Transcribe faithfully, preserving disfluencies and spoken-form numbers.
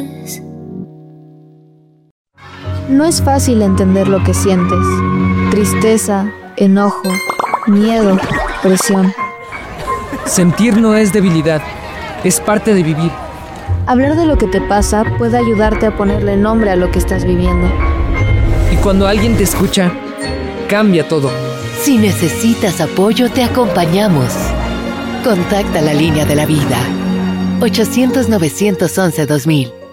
noches. No es fácil entender lo que sientes. Tristeza, enojo, miedo, presión. Sentir no es debilidad, es parte de vivir. Hablar de lo que te pasa puede ayudarte a ponerle nombre a lo que estás viviendo. Y cuando alguien te escucha, cambia todo. Si necesitas apoyo, te acompañamos. Contacta la línea de la vida. ochocientos, novecientos once, dos mil.